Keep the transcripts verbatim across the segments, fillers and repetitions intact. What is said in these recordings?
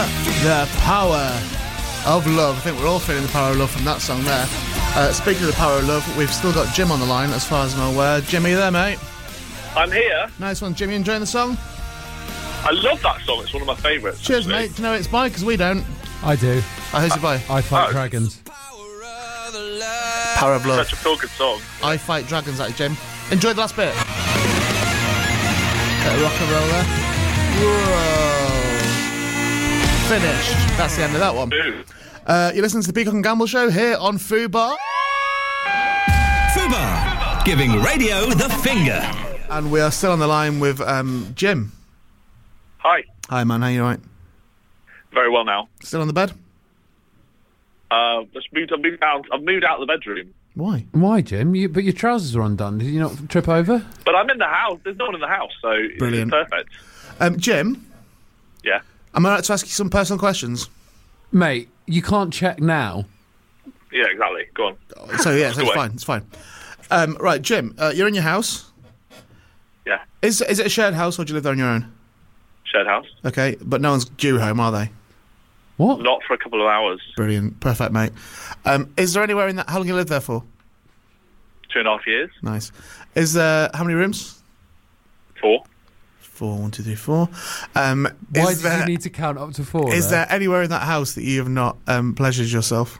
The Power of Love. I think we're all feeling the power of love from that song there. Uh, speaking of the power of love, we've still got Jim on the line, as far as I'm aware. Jimmy, you there, mate? I'm here. Nice one, Jimmy. Enjoying the song? I love that song. It's one of my favourites. Cheers, actually. mate. Do you know who it's by? Because we don't. I do. Oh, who's it by? I Fight Oh. Dragons. Power of Love. Such a feel-good song. I Fight Dragons, that Jim. Enjoy the last bit. Bit of rock and roll there. Whoa. Finished. That's the end of that one. Ooh. Uh, you're listening to the Peacock and Gamble Show here on Fubar. Fubar, giving radio the finger. And we are still on the line with um, Jim. Hi. Hi, man. How you right? Very well now. Still on the bed? Uh, just moved. I've moved out. I've moved out of the bedroom. Why? Why, Jim? You, but your trousers are undone. Did you not trip over? But I'm in the house. There's no one in the house, so Brilliant. it's perfect. Um, Jim, Yeah. am I right to ask you some personal questions? Mate, you can't check now. Yeah, exactly. Go on. So, yeah, so Go it's away. fine. It's fine. Um, right, Jim, uh, you're in your house. Yeah. Is is it a shared house or do you live there on your own? Shared house. Okay, but no one's due home, are they? What? Not for a couple of hours. Brilliant. Perfect, mate. Um, is there anywhere in that... How long you lived there for? Two and a half years. Nice. Is there... How many rooms? Four. Four, one, two, three, four. Um, Why is did there, you need to count up to four? Is there? there anywhere in that house that you have not um, pleasured yourself?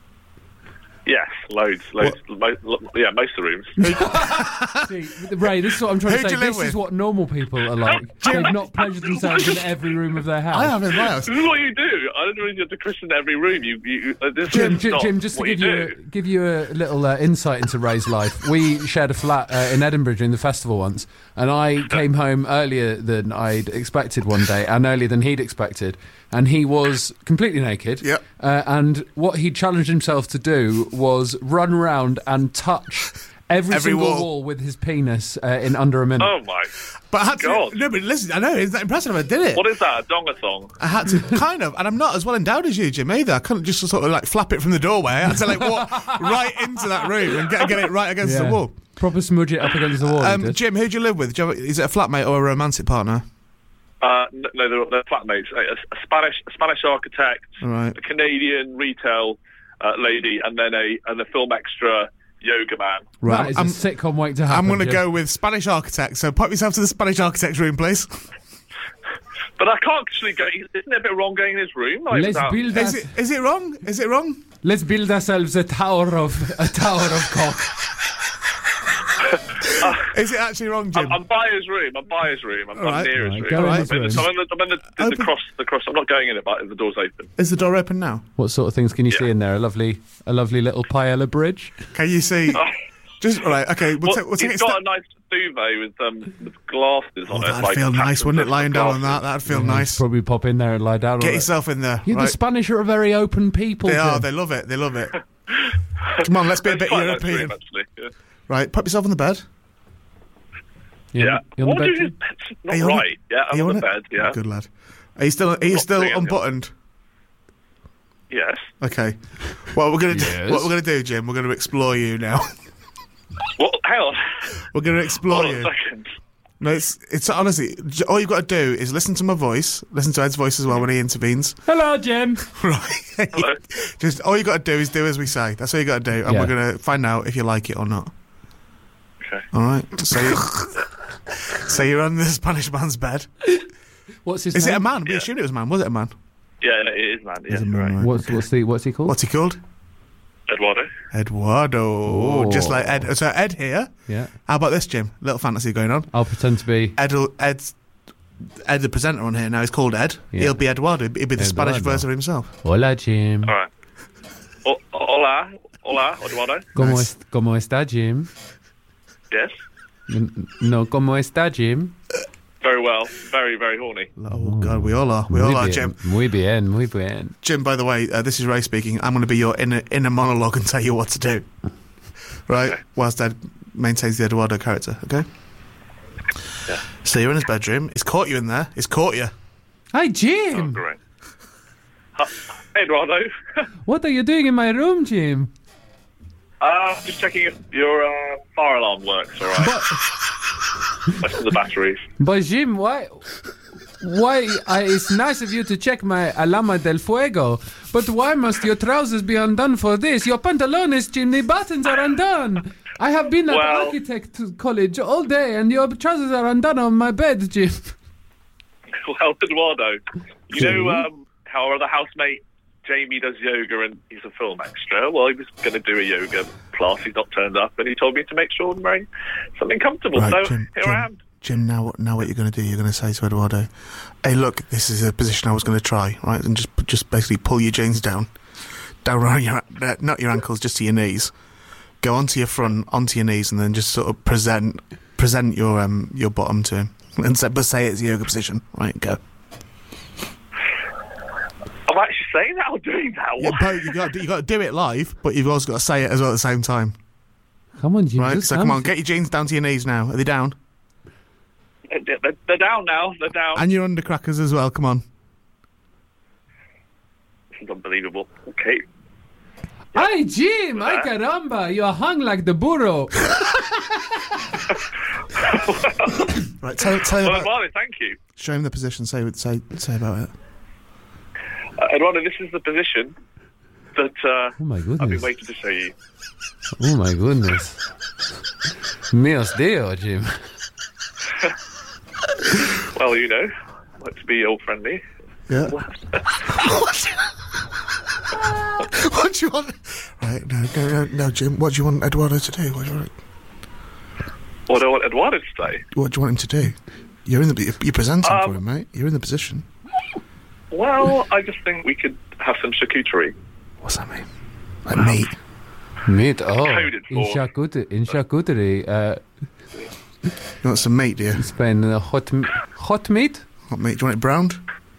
Yes, loads, loads. Mo- lo- yeah, most of the rooms. See, Ray, this is what I'm trying Who to do say. you live This with? is what normal people are like. They've not pleasured themselves in every room of their house. I have in my house. This is what you do. I don't really have to christen every room. You, you. Uh, this Jim, is Jim, not Jim, just to what give you, you, a, do. give you a little uh, insight into Ray's life, we shared a flat uh, in Edinburgh during the festival once, and I came home earlier than I'd expected one day, and earlier than he'd expected, and he was completely naked. Yep. Uh, and what he challenged himself to do was run around and touch every, Every single wall. wall. with his penis uh, in under a minute. Oh my! But I had to... God. No, but listen, I know, isn't that impressive? I did it. What is that? A donga song? I had to, kind of, and I'm not as well endowed as you, Jim, either. I couldn't just sort of like flap it from the doorway. I had to like walk right into that room and get, get it right against Yeah. the wall. Proper smudge it up against the wall. he Um, did. Jim, who do you live with? Do you have, is it a flatmate or a romantic partner? Uh, no, no, they're, they're flatmates. A, a Spanish, a Spanish architect, All right. a Canadian retail uh, lady, and then a and a film extra yoga man. That is I'm, a sitcom waiting to happen. I'm going to Jim. go with Spanish architect. So pop yourself to the Spanish architect's room, please. But I can't actually go. Isn't it a bit wrong going in his room? Like, Let's without- build Is us. it? Is it wrong? Is it wrong? Let's build ourselves a tower of a tower of cock. Is it actually wrong, Jim? I'm, I'm by his room. I'm by his room. I'm, All I'm right. near All his right, room. go in I'm his in the, room. so I'm in the, I'm in the, the, Open- the cross. The cross. I'm not going in it, but the door's open. Is the door open now? What sort of things can you see Yeah. in there? A lovely, a lovely little paella bridge. Can you see? Oh. Just all right. Okay, we'll, Well, ta- we'll take it. he's got Step- a nice duvet with um with glasses oh, on it. that'd like feel nice, patterns wouldn't it? of Lying down on glasses. that, that'd feel nice. Probably pop in there and lie down. Get on it. yourself in there. Yeah, right. the Spanish are a very open people. They are. Jim. They love it. They love it. Come on, let's be a It's bit quite a nice European. room, actually. Yeah. Right, pop yourself on the bed. You Yeah. on, you on the What bed, do you- Jim? That's not Are you on right. it? Yeah, Are I'm you on on the it? bed. Yeah. Good lad. Are you still? Are you Not still doing it, unbuttoned? Yes. Okay. Well, we're gonna do, Yes. what we're gonna do, Jim. We're gonna explore you now. Well, hang on. We're gonna explore Hold on you. a second. No, it's it's honestly j- all you've got to do is listen to my voice, listen to Ed's voice as well when he intervenes. Hello, Jim. Right. Hello. Just all you got to do is do as we say. That's all you got to do, and Yeah. we're gonna find out if you like it or not. Okay. All right. So, you, so you're on the Spanish man's bed. What's his Is name? it a man? We Yeah. assumed it was a man. Was it a man? Yeah, it is, man. Yeah, It's a you're man, right. right. What's what's the what's he called? What's he called? Eduardo. Eduardo. Oh. Just like Ed. So Ed here. Yeah, How about this, Jim? Little fantasy going on. I'll pretend to be. Ed, Ed's, Ed, the presenter on here now, is called Ed. Yeah. He'll be Eduardo. He'll be the Spanish Eduardo. version of himself. Hola, Jim. All right. O- hola. Hola, Eduardo. ¿Cómo, Nice. es, ¿Cómo está, Jim? Yes. N- No, ¿cómo está, Jim? Very well. Very, very horny. Oh, God, we all are. We all Muy are, bien, Jim. Muy bien, muy bien. Jim, by the way, uh, this is Ray speaking. I'm going to be your inner, inner monologue and tell you what to do. Right? Okay. Whilst Ed maintains the Eduardo character, okay? Yeah. So you're in his bedroom. He's caught you in there. He's caught you. Hi, Oh, Jim. great. Hi, Eduardo. What are you doing in my room, Jim? Uh, just checking if your uh, fire alarm works, all right? But, That's for the batteries. but Jim, why? why? I, it's nice of you to check my Alama del Fuego, but why must your trousers be undone for this? Your pantalones, Jim, the buttons are undone. I have been at Well- architect college all day, and your trousers are undone on my bed, Jim. Well, Eduardo, you know um, how our other housemate Jamie does yoga and he's a film extra? Well, he was going to do a yoga class. He's not turned up, and he told me to make sure I'm wearing something comfortable. Right, so Jim, here Jim, I am. Jim, now, what- now what you're going to do, you're going to say to Eduardo, hey, look, this is a position I was going to try, right? And just just basically pull your jeans down, down around your, uh, not your ankles, just to your knees. Go onto your front, onto your knees, and then just sort of present present your um your bottom to him. And say, but say it's a yoga position, right? Go. I'm actually saying that or doing that. Yeah, What? but you got you got to do it live, but you've also got to say it as well at the same time, Come on, Jim. right? just So come on, something. get your jeans down to your knees now. Are they down? They're, they're- they're down now. They're down. And your undercrackers as well. Come on. This is unbelievable. Okay. Ay, Jim! Ay, caramba! You're hung like the burro. Right, tell, tell him Well, about, Eduardo, thank you. show him the position. Say say say about it. Uh, Eduardo, this is the position that uh, Oh, my I've been goodness. waiting to show you. Oh, my goodness. Mios Deo, Jim. Well, you know, like to be all friendly. Yeah. What do you want? Right, no, no, no, no, Jim. What do you want Eduardo to do? What do you want? What do I want Eduardo to say? What do you want him to do? You're in the. You're presenting Um, for him, mate. You're in the position. Well, I just think we could have some charcuterie. What's that mean? Like meat. Meat, oh. Coded In for- charcuterie, in charcuterie uh, You want some meat, do you? Spain, uh, hot, m- hot meat? What meat? Do you want it browned?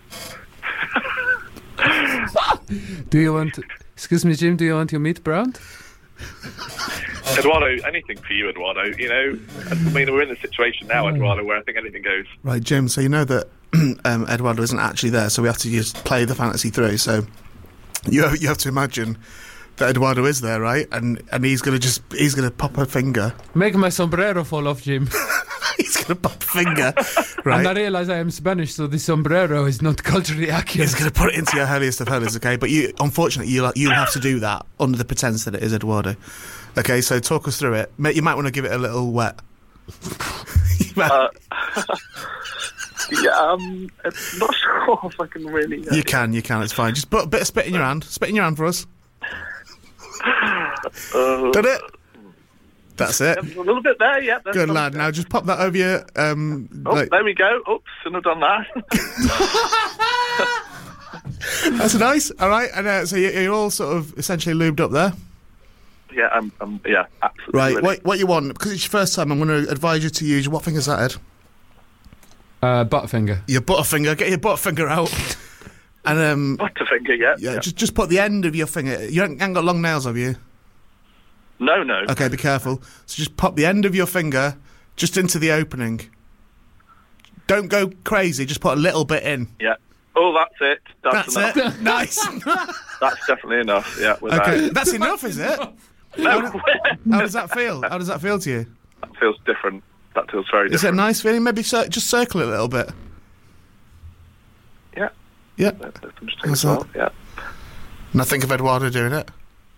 Do you want... Excuse me, Jim, do you want your meat browned? Eduardo, anything for you, Eduardo. You know, I mean, we're in a situation now, Eduardo, where I think anything goes. Right, Jim. So you know that um, Eduardo isn't actually there, so we have to just play the fantasy through. So you have, you have to imagine that Eduardo is there, right? And and he's gonna just he's gonna pop a finger. Make my sombrero fall off, Jim. He's gonna pop a finger, And I right? realize I am Spanish, so the sombrero is not culturally accurate. He's gonna put it into your holiest of holies, okay? But you, unfortunately, you'll you'll have to do that under the pretense that it is Eduardo. Okay, so talk us through it. Mate, you might want to give it a little wet. You might- Uh, yeah, um, I'm not sure if I can really... Uh, you can, you can. It's fine. Just put a bit of spit in your hand. Spit in your hand for us. uh, Done it. That's it. a little bit there, yeah. that's Good something. lad. Now just pop that over your. Um, Oh, like, there we go. Oops, shouldn't have done that. that's nice. All right, and uh, so you're, you're all sort of essentially lubed up there, yeah, I'm, I'm, yeah, absolutely. right? ready. What what you want? Because it's your first time, I'm going to advise you to use what finger's that, Ed? Uh, Butterfinger. Your butterfinger. Get your butterfinger out, and um, Butterfinger, yeah. yeah, just just put the end of your finger. You ain't, ain't got long nails, have you? No, no. Okay, be careful. So just pop the end of your finger just into the opening. Don't go crazy. Just put a little bit in. Yeah. Oh, that's it. That's, That's enough. it. Nice. That's definitely enough. Yeah. With Okay, that. that's enough, is it? No, How does that feel? How does that feel to you? that feels different. That feels very Is it a different. nice feeling? Maybe cir- just circle it a little bit. Yeah. Yeah. That's interesting How's as well. that? Yeah. And I think of Eduardo doing it.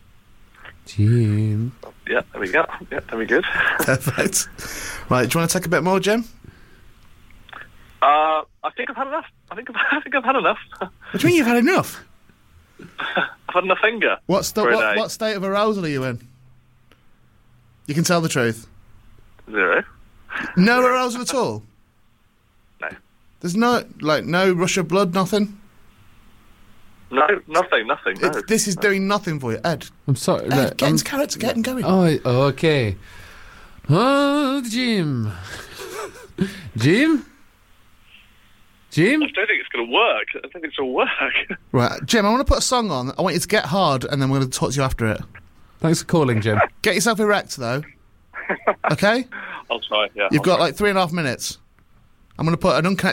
Jim. Yeah. There we go. Yeah. There we good. Perfect. Right, do you want to take a bit more, Jim? Uh, I think I've had enough. I think I've, I think I've had enough. What do you mean you've had enough? I've had enough finger. What's the, for a what, day. what state of arousal are you in? You can tell the truth. Zero. No arousal at all? No. There's no, like, no rush of blood, nothing? No. Nothing. Nothing. No. It, this is doing nothing for you. Ed, I'm sorry. Ed look, get I'm- into character, get him going. Oh, okay. Oh, Jim. Jim? Jim? I don't think it's going to work. I don't think it's going to work. Right, Jim, I want to put a song on. I want you to get hard, and then we're going to talk to you after it. Thanks for calling, Jim. Get yourself erect, though. Okay? I'll try. Yeah. You've I'll got try. like three and a half minutes. I'm going to put an unconnected